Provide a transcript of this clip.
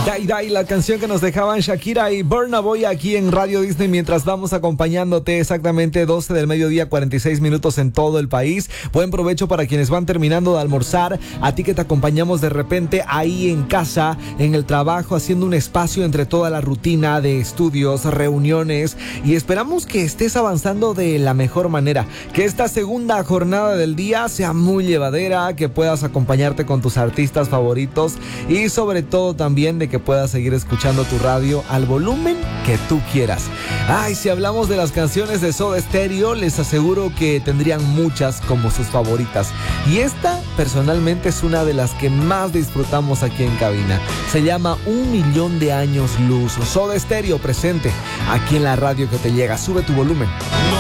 Dai, la canción que nos dejaban Shakira y Burna Boy aquí en Radio Disney mientras vamos acompañándote exactamente 12 del mediodía, 46 minutos en todo el país. Buen provecho para quienes van terminando de almorzar, a ti que te acompañamos de repente ahí en casa, en el trabajo, haciendo un espacio entre toda la rutina de estudios, reuniones, y esperamos que estés avanzando de la mejor manera, que esta segunda jornada del día sea muy llevadera, que puedas acompañarte con tus artistas favoritos y sobre todo también de que puedas seguir escuchando tu radio al volumen que tú quieras. Ay, si hablamos de las canciones de Soda Stereo, les aseguro que tendrían muchas como sus favoritas. Y esta, personalmente, es una de las que más disfrutamos aquí en cabina. Se llama 1.000.000 de años luz. Soda Stereo presente aquí en la radio que te llega. Sube tu volumen.